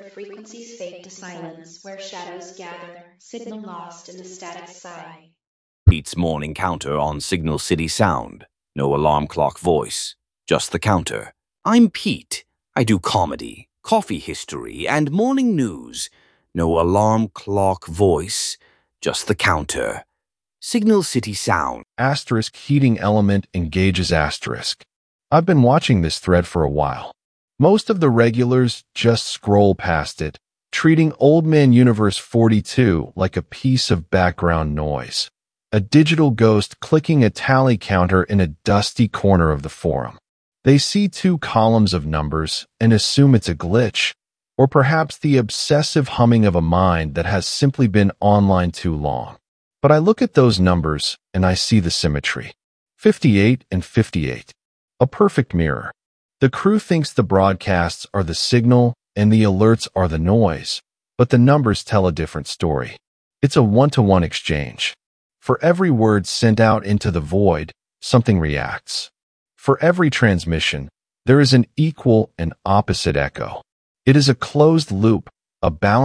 frequencies fade to silence, where shadows gather, signal lost in the static sigh. Pete's morning counter on Signal City Sound. No alarm clock voice, just the counter. I'm Pete. I do comedy, coffee history, and morning news. No alarm clock voice, just the counter. Signal City Sound. Asterisk heating element engages asterisk. I've been watching this thread for a while. Most of the regulars just scroll past it, treating Old Man Universe 42 like a piece of background noise. A digital ghost clicking a tally counter in a dusty corner of the forum. They see 2 columns of numbers and assume it's a glitch, or perhaps the obsessive humming of a mind that has simply been online too long. But I look at those numbers and I see the symmetry. 58 and 58. A perfect mirror. The crew thinks the broadcasts are the signal and the alerts are the noise, but the numbers tell a different story. It's a one-to-one exchange. For every word sent out into the void, something reacts. For every transmission, there is an equal and opposite echo. It is a closed loop, a balance